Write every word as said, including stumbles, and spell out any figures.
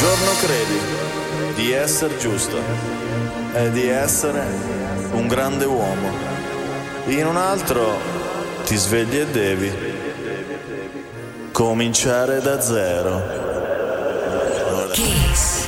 giorno credi di essere giusto e di essere un grande uomo. In un altro ti svegli e devi cominciare da zero.